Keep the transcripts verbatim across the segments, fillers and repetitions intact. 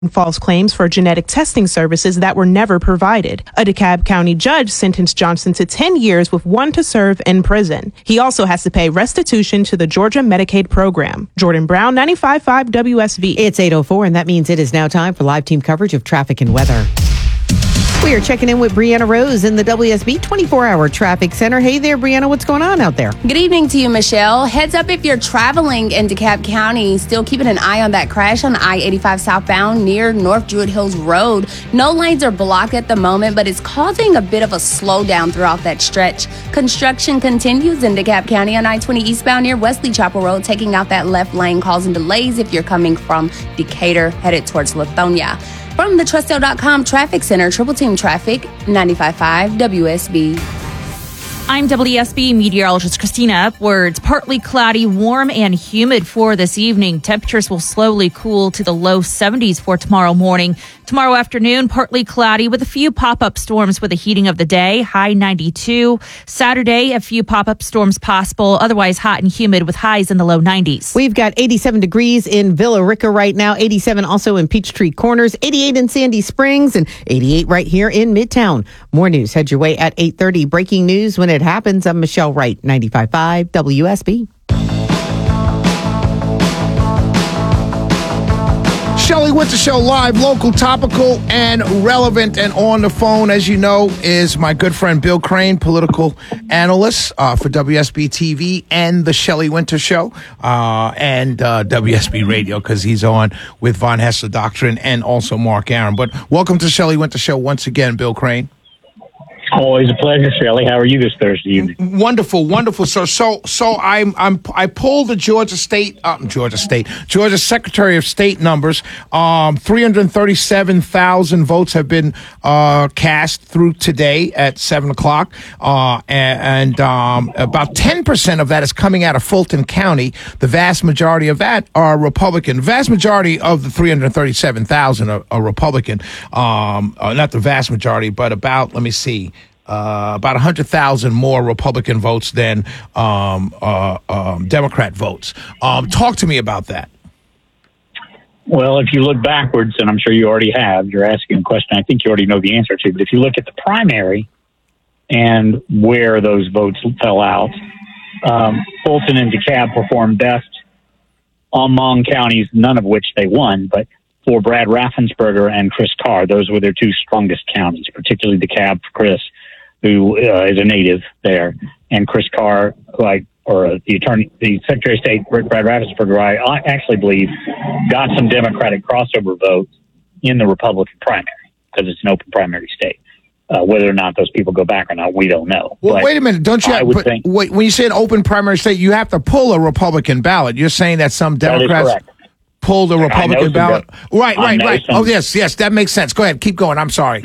false claims for genetic testing services that were never provided. A DeKalb County judge sentenced Johnson to ten years with one to serve in prison. He also has to pay restitution to the Georgia Medicaid program. Jordan Brown, ninety-five point five W S B. It's eight oh four, and that means it is now time for live team coverage of traffic and weather. We are checking in with Brianna Rose in the W S B twenty-four hour Traffic Center. Hey there, Brianna. What's going on out there? Good evening to you, Michelle. Heads up if you're traveling in DeKalb County. Still keeping an eye on that crash on I eighty-five southbound near North Druid Hills Road. No lanes are blocked at the moment, but it's causing a bit of a slowdown throughout that stretch. Construction continues in DeKalb County on I twenty eastbound near Wesley Chapel Road, taking out that left lane, causing delays if you're coming from Decatur headed towards Lithonia. From the Trustdale dot com Traffic Center, Triple Team Traffic, ninety-five point five W S B. I'm W S B meteorologist Christina Upwards. Partly cloudy, warm and humid for this evening. Temperatures will slowly cool to the low seventies for tomorrow morning. Tomorrow afternoon, partly cloudy with a few pop-up storms with the heating of the day, high ninety-two. Saturday, a few pop-up storms possible, otherwise hot and humid with highs in the low nineties. We've got eighty-seven degrees in Villa Rica right now, eighty-seven also in Peachtree Corners, eighty-eight in Sandy Springs, and eighty-eight right here in Midtown. More news head your way at eight thirty. Breaking news when it happens. I'm Michelle Wright, ninety-five point five W S B. Shelley Winter Show live, local, topical, and relevant. And on the phone, as you know, is my good friend Bill Crane, political analyst uh, for W S B T V and the Shelley Winter Show uh, and uh, W S B Radio, because he's on with Von Haessler Doctrine and also Mark Aron. But welcome to Shelley Winter Show once again, Bill Crane. Always a pleasure, Shelley. How are you this Thursday evening? Wonderful, wonderful. So, so, so I'm, I'm, I pulled the Georgia State, uh, Georgia State, Georgia Secretary of State numbers. Um, three hundred thirty-seven thousand votes have been uh, cast through today at seven o'clock, uh, and, and um, about ten percent of that is coming out of Fulton County. The vast majority of that are Republican. The vast majority of the three hundred thirty-seven thousand are, are Republican. Um, uh, not the vast majority, but about, let me see. Uh, about one hundred thousand more Republican votes than um, uh, um, Democrat votes. Um, talk to me about that. Well, if you look backwards, and I'm sure you already have, you're asking a question I think you already know the answer to, but if you look at the primary and where those votes fell out, um, Fulton and DeKalb performed best among counties, none of which they won, but for Brad Raffensperger and Chris Carr, those were their two strongest counties, particularly DeKalb for Chris, who uh, is a native there, and Chris Carr, who I, or the attorney, the Secretary of State, Brad Raffensperger, I, I actually believe got some Democratic crossover votes in the Republican primary, because it's an open primary state. Uh, whether or not those people go back or not, we don't know. Well, but wait a minute. Don't you have, but, think, wait, when you say an open primary state, you have to pull a Republican ballot. You're saying that some Democrats that is correct. pulled a Republican ballot? That, right, right, right. Some, oh, yes, yes, that makes sense. Go ahead. Keep going. I'm sorry.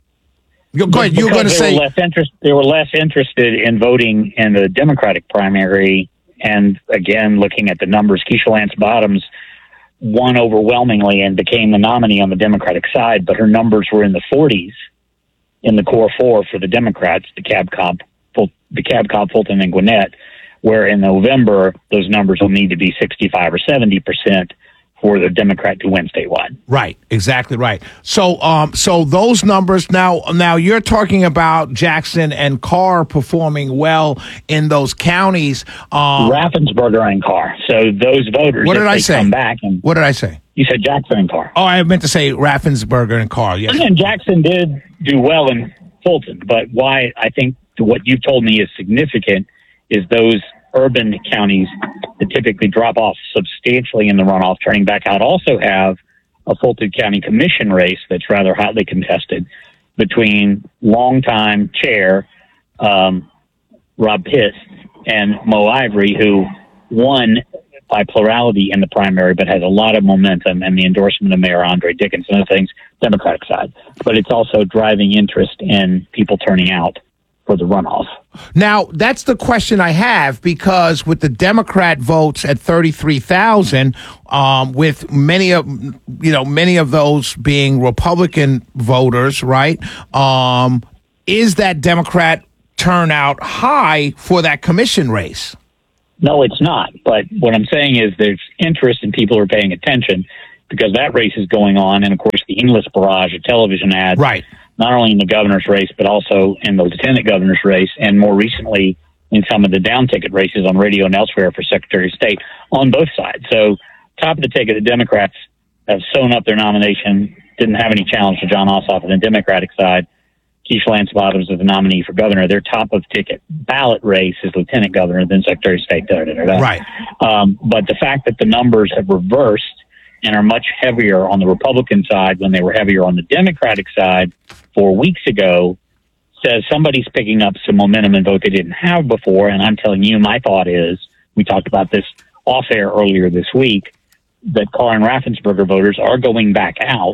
Go ahead. You were going to say... Were less interest, they were less interested in voting in the Democratic primary. And again, looking at the numbers, Keisha Lance Bottoms won overwhelmingly and became the nominee on the Democratic side, but her numbers were in the forties in the core four for the Democrats, DeKalb, Cobb, DeKalb, Cobb, Fulton, and Gwinnett, where in November, those numbers will need to be sixty-five or seventy percent for the Democrat to win statewide. Right, exactly right. So, um, so those numbers now. Now you're talking about Jackson and Carr performing well in those counties. Um, Raffensperger and Carr. So those voters. What did I say? Come back and what did I say? You said Jackson and Carr. Oh, I meant to say Raffensperger and Carr. Yes. And Jackson did do well in Fulton, but why I think what you told me is significant is those urban counties that typically drop off substantially in the runoff, turning back out, also have a Fulton County Commission race that's rather hotly contested between longtime chair um, Rob Pitts and Mo Ivory, who won by plurality in the primary, but has a lot of momentum and the endorsement of Mayor Andre Dickens and other things, Democratic side. But it's also driving interest in people turning out for the runoff. Now, that's the question I have, because with the Democrat votes at thirty-three thousand, um, with many of, you know, many of those being Republican voters, right? Um, is that Democrat turnout high for that commission race? No, it's not. But what I'm saying is there's interest and people are paying attention because that race is going on, and of course the endless barrage of television ads, Right. not only in the governor's race, but also in the lieutenant governor's race, and more recently in some of the down ticket races on radio and elsewhere for Secretary of State on both sides. So top of the ticket, the Democrats have sewn up their nomination, didn't have any challenge to John Ossoff on the Democratic side. Keisha Lance Bottoms is the nominee for governor. Their top of ticket ballot race is lieutenant governor, then Secretary of State. Da, da, da, da. Right. Um, but the fact that the numbers have reversed and are much heavier on the Republican side when they were heavier on the Democratic side four weeks ago says somebody's picking up some momentum and vote they didn't have before. And I'm telling you, my thought is, we talked about this off air earlier this week, that Carr and Raffensperger voters are going back out,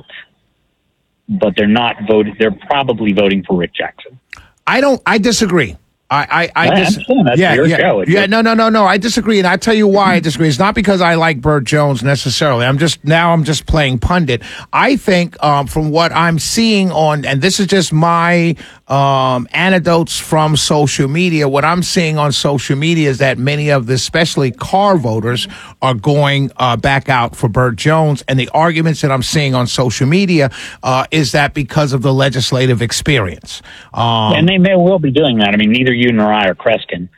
but they're not voting. They're probably voting for Rick Jackson. I don't. I disagree. I, I, I, I dis- understand. That's yeah, your yeah, show. It's yeah. your- No, no, no, no. I disagree, and I tell you why I disagree. It's not because I like Burt Jones necessarily. I'm just now. I'm just playing pundit. I think um, from what I'm seeing on, and this is just my um, anecdotes from social media. What I'm seeing on social media is that many of the, especially Carr voters, are going uh, back out for Burt Jones, and the arguments that I'm seeing on social media uh, is that because of the legislative experience. Um, and they may well be doing that. I mean, neither you nor I are Kreskin.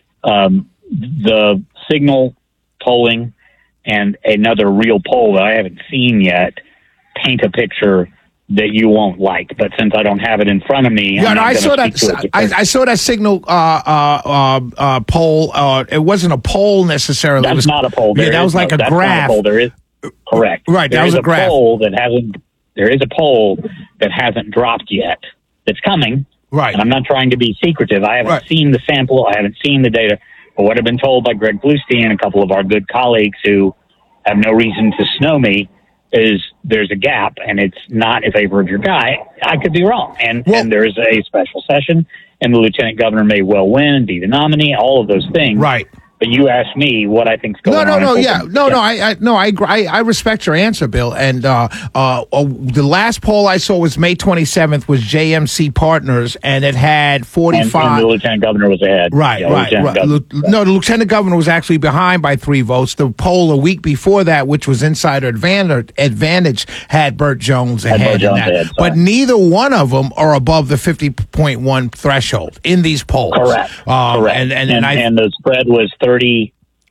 Um, the Signal polling and another real poll that I haven't seen yet paint a picture that you won't like. But since I don't have it in front of me, Yeah, I'm no, not I gonna saw that. speak to it I, because I saw that Signal uh, uh, uh, uh, poll. Uh, it wasn't a poll necessarily. that's It was, not a poll. Yeah, There that is was like no- a that's not graph. poll. There is correct. Right, that There was is a graph. poll that hasn't. There is a poll that hasn't dropped yet. That's coming. Right. And I'm not trying to be secretive. I haven't Right. seen the sample. I haven't seen the data. But what I've been told by Greg Bluestein and a couple of our good colleagues who have no reason to snow me is there's a gap, and it's not in favor of your guy. I could be wrong. And, Well- and there is a special session, and the lieutenant governor may well win, be the nominee, all of those things. Right. But you asked me what I think's going No, on. no, no, in yeah, Fulton. no, no. I, I, no, I, I, I respect your answer, Bill. And uh, uh, uh, the last poll I saw was May twenty-seventh, was J M C Partners, and it had And, and forty-five. the lieutenant governor was ahead. Right, Yeah, right, lieutenant right. governor. Lu- No, the lieutenant governor was actually behind by three votes. The poll a week before that, which was Insider Advantage, advantage had Burt Jones Had ahead. Burt in Jones that. ahead, sorry. But neither one of them are above the fifty point one threshold in these polls. Correct. Um, Correct. And, and, and, and I. and the spread was thirty,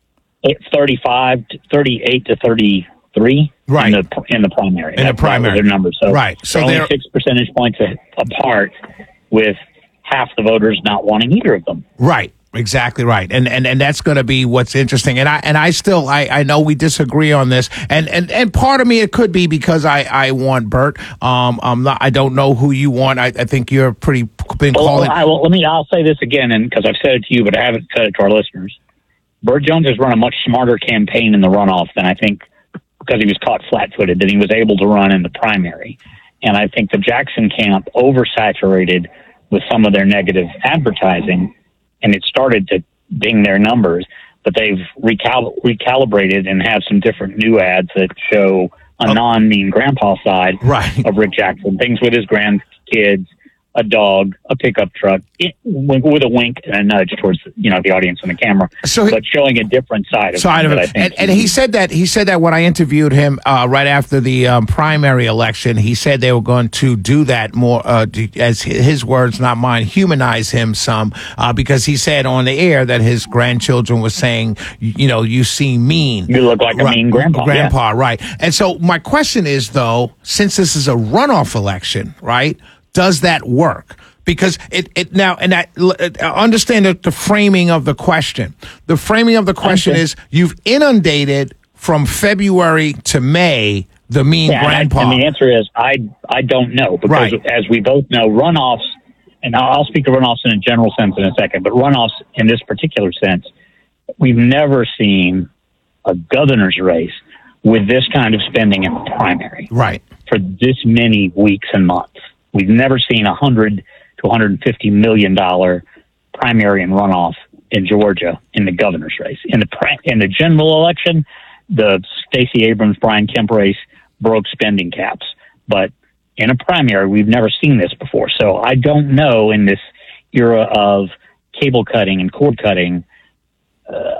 thirty-five, to thirty-eight to thirty-three Right. in the in the primary. In the That's- that was primary. their numbers. So, Right. So they're only they're- six percentage points a- apart, with half the voters not wanting either of them. Right. Exactly right, and and and that's going to be what's interesting. And I and I still I, I know we disagree on this, and and and part of me it could be because I I want Burt. Um, I'm not. I don't know who you want. I, I think you're pretty been Well, calling. I, well, let me. I'll say this again, and because I've said it to you, but I haven't said it to our listeners. Burt Jones has run a much smarter campaign in the runoff than I think, because he was caught flat-footed, than he was able to run in the primary. And I think the Jackson camp oversaturated with some of their negative advertising, and it started to ding their numbers. But they've recal- recalibrated and have some different new ads that show a non-mean grandpa side Right. of Rick Jackson. Things with his grandkids, a dog, a pickup truck, it, with a wink and a nudge towards, you know, the audience and the camera, So he- but showing a different side of side him of that I it. think And, and he said that he said that when I interviewed him uh, right after the um, primary election, he said they were going to do that more, uh, to, as his words, not mine, humanize him some, uh, because he said on the air that his grandchildren were saying, you, you know, you seem mean. You look like a Right, mean grandpa. Grandpa, right. And so my question is, though, since this is a runoff election, right, does that work? Because it, it now, and I uh, understand the, the framing of the question. The framing of the question Okay. is you've inundated from February to May the mean Yeah, and, I- grandpa. and the answer is I I don't know, because Right. as we both know, runoffs, and I'll I'll speak to runoffs in a general sense in a second, but runoffs in this particular sense, we've never seen a governor's race with this kind of spending in the primary Right. for this many weeks and months. We've never seen a hundred to one hundred fifty million dollar primary and runoff in Georgia in the governor's race. In the pri- in the general election, the Stacey Abrams Brian Kemp race broke spending caps, but in a primary, we've never seen this before. So I don't know, in this era of cable cutting and cord cutting, uh,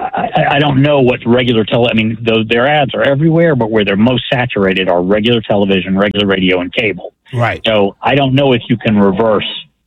I, I don't know what regular tele. I mean, those, their ads are everywhere, but where they're most saturated are regular television, regular radio, and cable. Right. So I don't know if you can reverse.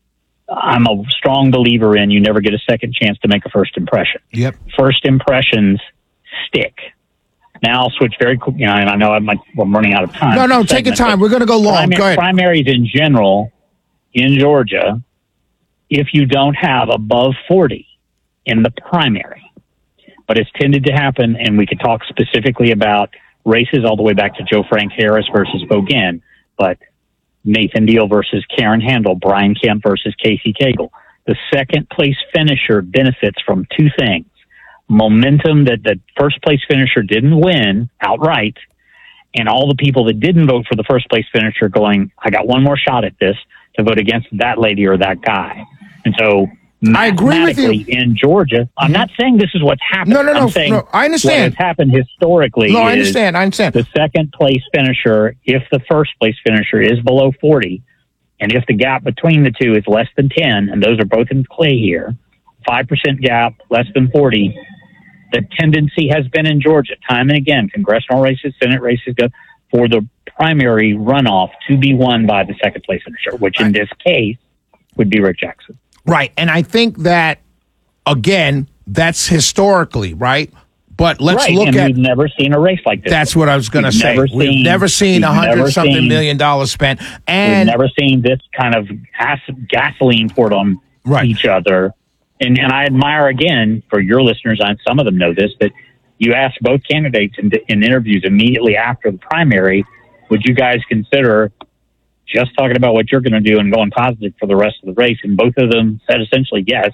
I'm a strong believer in you never get a second chance to make a first impression. Yep. First impressions stick. Now I'll switch very quick. You know, and I know I'm, like, I'm running out of time. No, no, take your time. We're going to go long. Primar- go ahead. Primaries in general in Georgia, if you don't have above forty in the primary, but it's tended to happen, and we could talk specifically about races all the way back to Joe Frank Harris versus Bogan, but Nathan Deal versus Karen Handel, Brian Kemp versus Casey Cagle. The second place finisher benefits from two things. Momentum that the first place finisher didn't win outright, and all the people that didn't vote for the first place finisher going, I got one more shot at this to vote against that lady or that guy. And so I agree with you. In Georgia, I'm not saying this is what's happened. No, no, no, I'm saying no. I understand. What has happened historically. No, I is understand. I understand. The second place finisher, if the first place finisher is below forty, and if the gap between the two is less than ten, and those are both in play here, five percent gap, less than forty, the tendency has been in Georgia, time and again, congressional races, Senate races, go for the primary runoff to be won by the second place finisher, which in this case would be Rick Jackson. Right. And I think that, again, that's historically, right? But let's right. look and at. We've never seen a race like this. That's what I was going to say. Never we've seen, never seen a hundred something seen, million dollars spent, and we've never seen this kind of gas, gasoline poured on right. each other. And and I admire again for your listeners, and some of them know this, that you asked both candidates in, in interviews immediately after the primary, would you guys consider just talking about what you're going to do and going positive for the rest of the race? And both of them said essentially yes.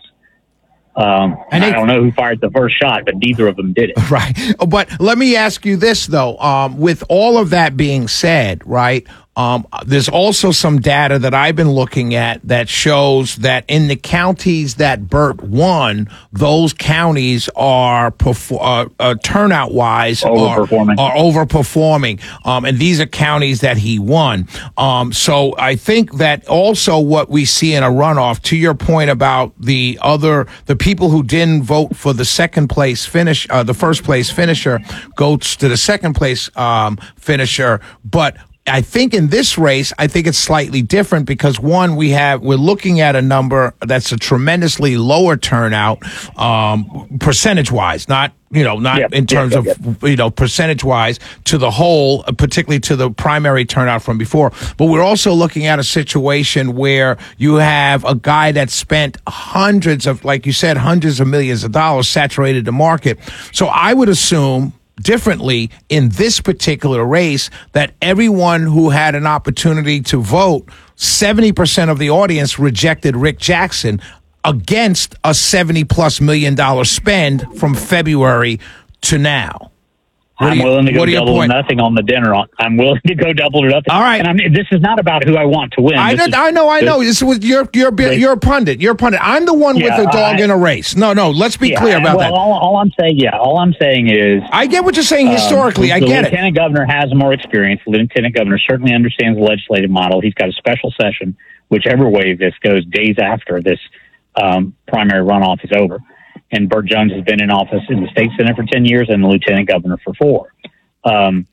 Um, and I don't know who fired the first shot, but neither of them did it. Right. But let me ask you this, though. Um, with all of that being said, right, um, there's also some data that I've been looking at that shows that in the counties that Burt won, those counties are perfor- uh, uh, turnout-wise overperforming. Are, are overperforming. Um, and these are counties that he won. Um, so I think that also what we see in a runoff, to your point about the other, the people who didn't vote for the second place finish, uh, the first place finisher goes to the second place um, finisher, but I think in this race, I think it's slightly different because one, we have, we're looking at a number that's a tremendously lower turnout, um, percentage wise, not, you know, not yep, in terms yep, yep, of, yep. you know, percentage wise to the whole, particularly to the primary turnout from before. But we're also looking at a situation where you have a guy that spent hundreds of, like you said, hundreds of millions of dollars, saturated the market. So I would assume, differently in this particular race, that everyone who had an opportunity to vote, seventy percent of the audience rejected Rick Jackson against a seventy plus million dollar spend from February to now. I'm you, willing to go double or nothing on the dinner. On, I'm willing to go double or nothing. All right. And I mean, this is not about who I want to win. I, This know, is, I know, I this, know. This was you're you're you're a pundit. You're a pundit. I'm the one yeah, with the dog I, in a race. No, no. Let's be yeah, clear about well, that. All, all I'm saying, yeah, all I'm saying is, I get what you're saying historically. Um, I get it. it. The lieutenant governor has more experience. The lieutenant governor certainly understands the legislative model. He's got a special session, whichever way this goes, days after this um, primary runoff is over. And Burt Jones has been in office in the state senate for ten years and the lieutenant governor for four. Um,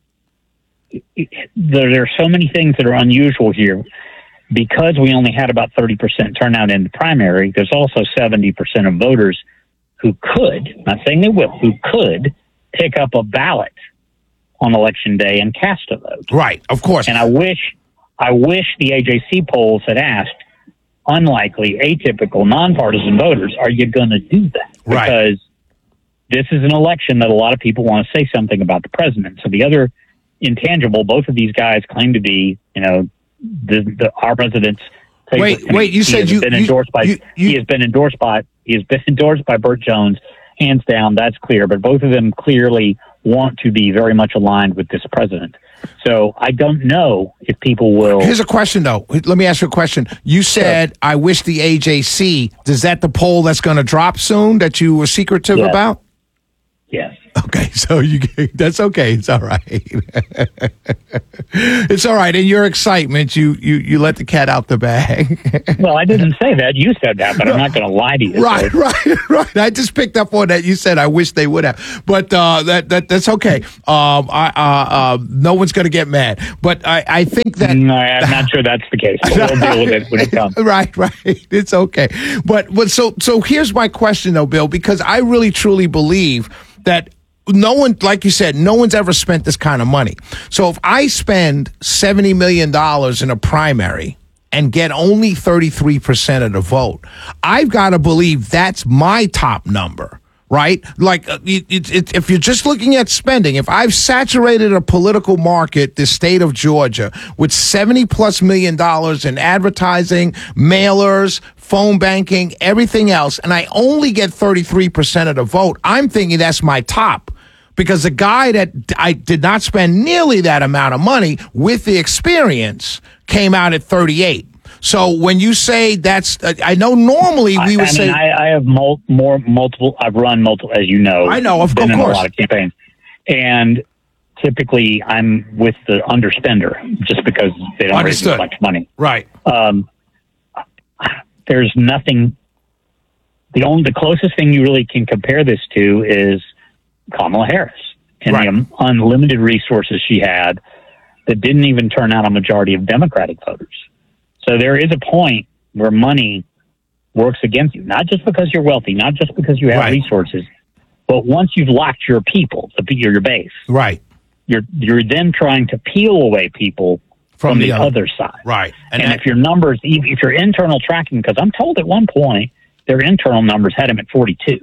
there, there are so many things that are unusual here. Because we only had about thirty percent turnout in the primary, there's also seventy percent of voters who could, not saying they will, who could pick up a ballot on election day and cast a vote. Right, of course. And I wish, I wish the A J C polls had asked unlikely, atypical, nonpartisan voters, are you going to do that? Right. Because this is an election that a lot of people want to say something about the president. So the other intangible, both of these guys claim to be, you know, the, the our president's favorite. Wait, wait, you he said has you, been you, endorsed by you, you, he has been endorsed by he has been endorsed by Burt Jones, hands down. That's clear. But both of them clearly want to be very much aligned with this president. So I don't know if people will. Here's a question, though. Let me ask you a question. You said, sure. I wish the A J C. Is that the poll that's going to drop soon that you were secretive yes. about? Yes. Okay, so you that's okay. It's all right. It's all right. In your excitement, you you you let the cat out the bag. Well, I didn't say that. You said that, but I'm not going to lie to you. Right, so. right, right. I just picked up on that. You said I wish they would have, but uh, that that that's okay. Um, I uh, uh, no one's going to get mad, but I I think that No, I'm not sure that's the case. But we'll deal with it when it comes. Right, right. It's okay. But but so so here's my question though, Bill, because I really truly believe that no one, like you said, no one's ever spent this kind of money. So if I spend seventy million dollars in a primary and get only thirty-three percent of the vote, I've got to believe that's my top number. Right? Like, uh, it, it, it, if you're just looking at spending, if I've saturated a political market, the state of Georgia, with seventy plus million dollars in advertising, mailers, phone banking, everything else, and I only get thirty-three percent of the vote, I'm thinking that's my top. Because the guy that I did not spend nearly that amount of money with the experience came out at thirty-eight. So when you say that's, uh, I know normally we would I, I say. mean, I, I have mul- more multiple. I've run multiple, as you know. I know, of, been of in course. a lot of campaigns, and typically I'm with the underspender just because they don't raise Understood. as much money. Right. Um, there's nothing. The only, the closest thing you really can compare this to is Kamala Harris and Right. the um, unlimited resources she had that didn't even turn out a majority of Democratic voters. So there is a point where money works against you, not just because you're wealthy, not just because you have Right. resources, but once you've locked your people, the, your base, Right. you're you're then trying to peel away people from, From the, the other- other side. Right. And, that- if your numbers, if if your internal tracking, because I'm told at one point their internal numbers had them at forty-two.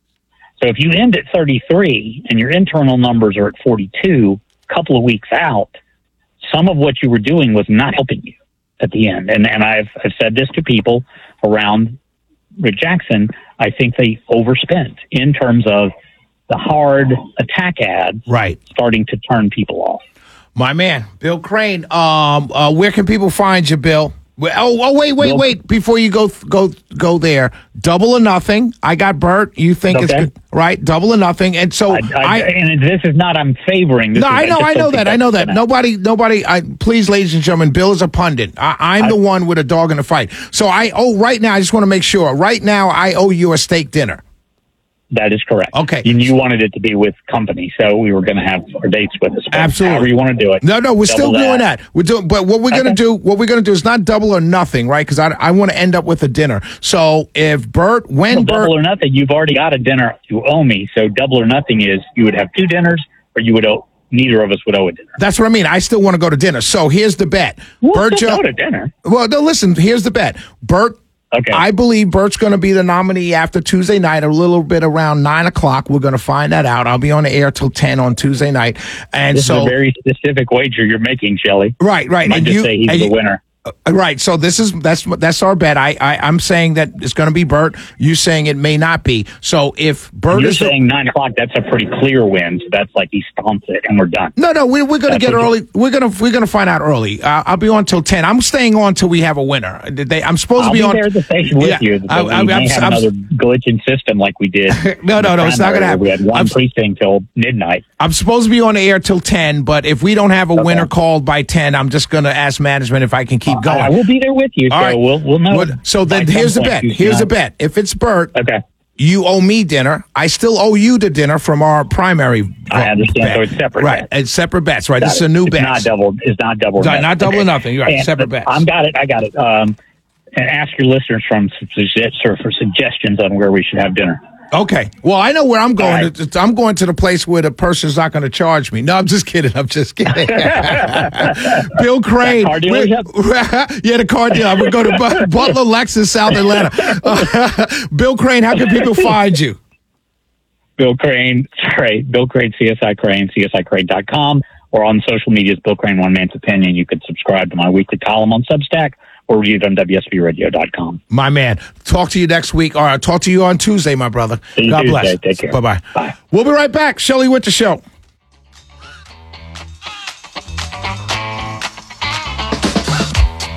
So if you end at thirty-three and your internal numbers are at forty-two, a couple of weeks out, some of what you were doing was not helping you at the end. And and I've, I've said this to people around Rick Jackson. I think they overspent in terms of the hard attack ads Right. starting to turn people off. My man, Bill Crane. Um, uh, where can people find you, Bill? Well, oh, oh, wait, wait, Bill- wait! Before you go, go, go there. Double or nothing. I got Bert. You think it's Okay. good, right? Double or nothing. And so I, I, and this is not I'm favoring. This no, is, I know, just I don't know think that, I know that's that. gonna- Nobody, nobody. I please, ladies and gentlemen, Bill is a pundit. I, I'm I- the one with a dog in the fight. So I owe right now. I just want to make sure. Right now, I owe you a steak dinner. That is correct. Okay. And you wanted it to be with company, so we were going to have our dates with us. But Absolutely. However you want to do it. No, no, we're Double still doing that. We're doing, but what we're Okay. gonna do, what we're gonna do is not double or nothing, right? Because I, I want to end up with a dinner. So if Bert, when Well, Bert, double or nothing, you've already got a dinner you owe me. So double or nothing is you would have two dinners, or you would owe. Neither of us would owe a dinner. that's what I mean. I still want to go to dinner. So here's the bet. We'll Bert, still Jo- go to dinner. well, no, listen. Here's the bet. Bert. Okay. I believe Bert's going to be the nominee after Tuesday night, a little bit around nine o'clock. We're going to find that out. I'll be on the air till ten on Tuesday night, and This so is a very specific wager you're making, Shelley. right, right, I might and just you, say he's and the you- winner. Uh, right. So this is that's that's our bet. I, I I'm saying that it's going to be Bert. You saying it may not be. So if Bert You're is the- saying nine o'clock. That's a pretty clear win. So that's like he stomps it, and we're done. no, no, we, we're going to That's get okay. early. We're going to we're going to find out early. Uh, I'll be on till ten. I'm staying on till we have a winner. They, I'm supposed I'll to be, be on there at the station with Yeah, you. I- But I- we may I'm- have I'm- another glitch in system like we did. No, no, no, it's not gonna happen. We had one I'm- precinct till midnight. I'm supposed to be on the air till ten. But if we don't have a winner called by ten, I'm just going to ask management if I can keep going. I will be there with you, All so right. we'll we'll know. What- so then by some here's the point bet. who's Here's the not. bet. If it's Bert, Okay. you owe me dinner. I still owe you the dinner from our primary. I understand. bet. So it's separate Right. bets. It's separate bets, right? Got This is it. a new it's bet. Not double. It's not double. Not- bet. not double or nothing. You're right. And- Separate bets. I've got it. I got it. Um, and ask your listeners from for, for suggestions on where we should have dinner. Okay. Well, I know where I'm going. All right. I'm going to the place where the person's not going to charge me. No, I'm just kidding. I'm just kidding. Bill Crane. Car We're- dealership? yeah, the car dealer. I'm going to go to Bu- Butler, Lexus, South Atlanta. Uh, Bill Crane, how can people find you? Bill Crane. Sorry, Bill Crane, C S I Crane, C S I Crane dot com, or on social media, Bill Crane One Man's Opinion. You could subscribe to my weekly column on Substack or read it on W S B radio dot com. My man. Talk to you next week. Or I'll talk to you on Tuesday, my brother. See you God Tuesday. bless. Take care. Bye-bye. Bye. We'll be right back. Shelley with the show.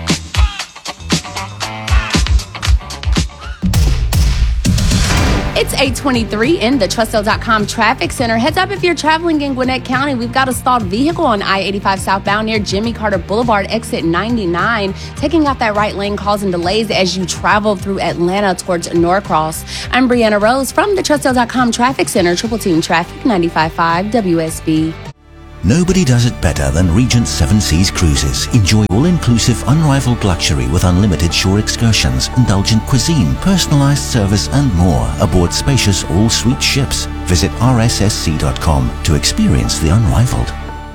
It's eight twenty-three in the Trussell dot com traffic center. Heads up if you're traveling in Gwinnett County. We've got a stalled vehicle on I eighty-five southbound near Jimmy Carter Boulevard, exit ninety-nine. Taking out that right lane causing delays as you travel through Atlanta towards Norcross. I'm Brianna Rose from the Trussell dot com traffic center. Triple Team Traffic, ninety-five point five W S B. Nobody does it better than Regent Seven Seas Cruises. Enjoy all-inclusive, unrivaled luxury with unlimited shore excursions, indulgent cuisine, personalized service, and more aboard spacious all-suite ships. Visit R S S C dot com to experience the unrivaled.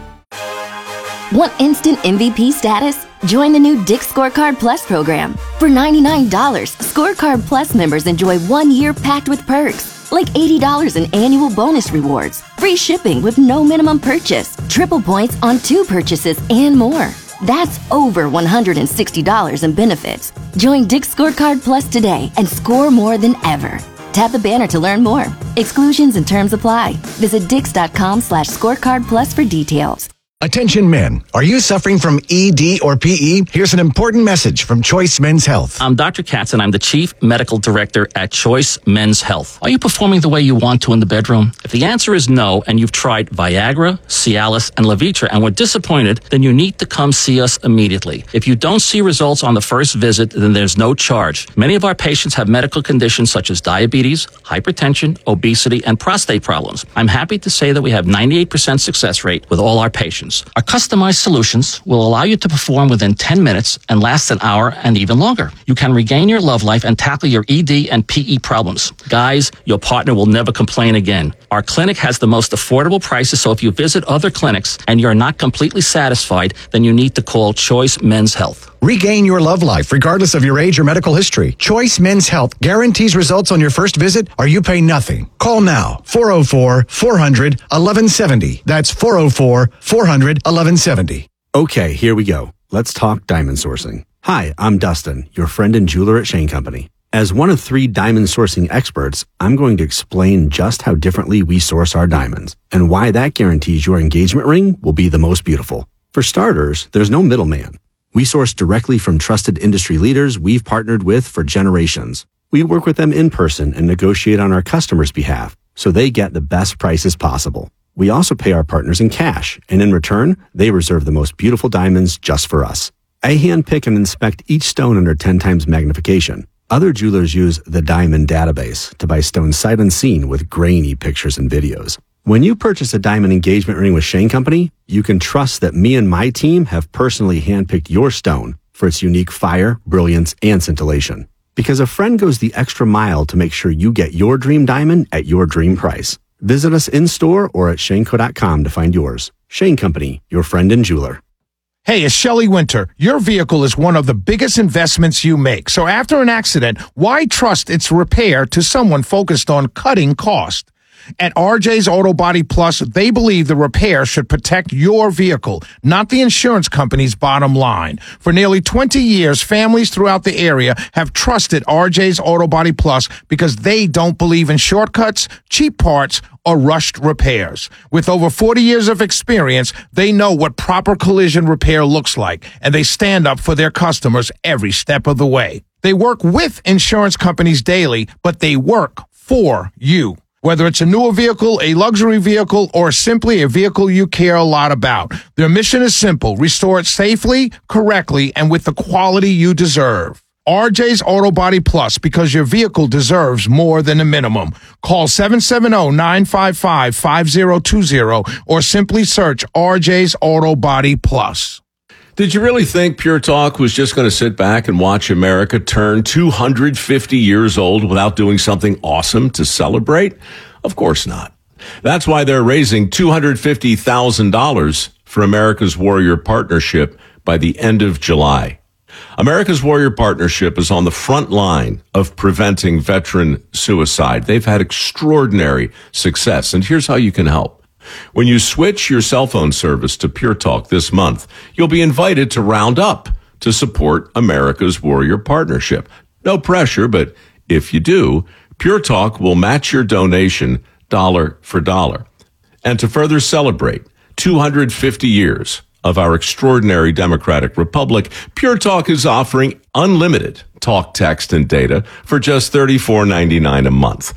Want instant M V P status? Join the new Dick's Scorecard Plus program. For ninety-nine dollars, Scorecard Plus members enjoy one year packed with perks, like eighty dollars in annual bonus rewards, free shipping with no minimum purchase, triple points on two purchases, and more. That's over one hundred sixty dollars in benefits. Join Dick's Scorecard Plus today and score more than ever. Tap the banner to learn more. Exclusions and terms apply. Visit dix.com slash scorecard plus for details. Attention men, are you suffering from E D or P E? Here's an important message from Choice Men's Health. I'm Doctor Katz and I'm the Chief Medical Director at Choice Men's Health. Are you performing the way you want to in the bedroom? If the answer is no and you've tried Viagra, Cialis, and Levitra and were disappointed, then you need to come see us immediately. If you don't see results on the first visit, then there's no charge. Many of our patients have medical conditions such as diabetes, hypertension, obesity, and prostate problems. I'm happy to say that we have ninety-eight percent success rate with all our patients. Our customized solutions will allow you to perform within ten minutes and last an hour and even longer. You can regain your love life and tackle your E D and P E problems. Guys, your partner will never complain again. Our clinic has the most affordable prices, so if you visit other clinics and you're not completely satisfied, then you need to call Choice Men's Health. Regain your love life regardless of your age or medical history. Choice Men's Health guarantees results on your first visit or you pay nothing. Call now, four oh four, four hundred, eleven seventy. That's four oh four, four hundred, eleven seventy. Okay, here we go. Let's talk diamond sourcing. Hi, I'm Dustin, your friend and jeweler at Shane Company. As one of three diamond sourcing experts, I'm going to explain just how differently we source our diamonds and why that guarantees your engagement ring will be the most beautiful. For starters, there's no middleman. We source directly from trusted industry leaders we've partnered with for generations. We work with them in person and negotiate on our customers' behalf so they get the best prices possible. We also pay our partners in cash, and in return, they reserve the most beautiful diamonds just for us. I handpick and inspect each stone under ten times magnification. Other jewelers use the Diamond Database to buy stones sight unseen with grainy pictures and videos. When you purchase a diamond engagement ring with Shane Company, you can trust that me and my team have personally handpicked your stone for its unique fire, brilliance, and scintillation. Because a friend goes the extra mile to make sure you get your dream diamond at your dream price. Visit us in-store or at shaneco dot com to find yours. Shane Company, your friend and jeweler. Hey, it's Shelley Winter. Your vehicle is one of the biggest investments you make. So after an accident, why trust its repair to someone focused on cutting cost? At R J's Auto Body Plus, they believe the repair should protect your vehicle, not the insurance company's bottom line. For nearly twenty years, families throughout the area have trusted R J's Auto Body Plus because they don't believe in shortcuts, cheap parts, or rushed repairs. With over forty years of experience, they know what proper collision repair looks like, and they stand up for their customers every step of the way. They work with insurance companies daily, but they work for you. Whether it's a newer vehicle, a luxury vehicle, or simply a vehicle you care a lot about, their mission is simple: restore it safely, correctly, and with the quality you deserve. R J's Auto Body Plus, because your vehicle deserves more than a minimum. Call seven seven zero, nine five five, five zero two zero or simply search R J's Auto Body Plus. Did you really think Pure Talk was just going to sit back and watch America turn two hundred fifty years old without doing something awesome to celebrate? Of course not. That's why they're raising two hundred fifty thousand dollars for America's Warrior Partnership by the end of July. America's Warrior Partnership is on the front line of preventing veteran suicide. They've had extraordinary success, and here's how you can help. When you switch your cell phone service to Pure Talk this month, you'll be invited to round up to support America's Warrior Partnership. No pressure, but if you do, Pure Talk will match your donation dollar for dollar. And to further celebrate two hundred fifty years of our extraordinary democratic republic, Pure Talk is offering unlimited talk, text, and data for just thirty-four ninety-nine a month.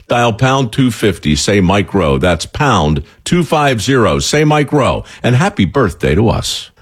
Dial pound two fifty, say Mike Rowe. That's pound two fifty, say Mike Rowe. And happy birthday to us.